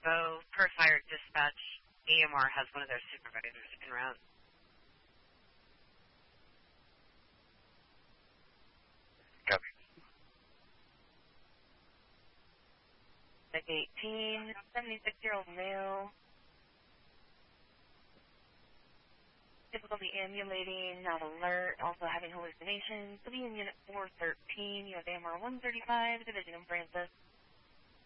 Bo, per fire dispatch, AMR has one of their supervisors en route. Copy. Deck 18, 76-year-old male. Difficulty ambulating, not alert, also having hallucinations. To be in Unit 413, you have AMR 135, Division of Francis.